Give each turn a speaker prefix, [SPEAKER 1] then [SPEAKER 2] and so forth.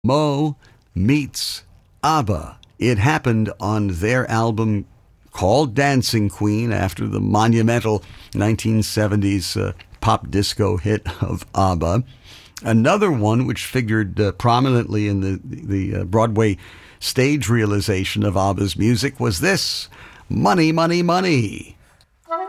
[SPEAKER 1] Mo meets ABBA. It happened on their album called Dancing Queen after the monumental 1970s pop disco hit of ABBA. Another one which figured prominently in the Broadway stage realization of ABBA's music was this, Money, Money, Money.